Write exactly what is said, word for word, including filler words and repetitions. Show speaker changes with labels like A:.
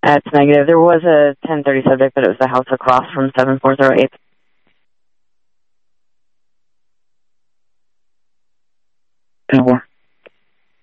A: That's negative. There was a ten thirty subject, but it was the house across from seven four zero eight. ten four.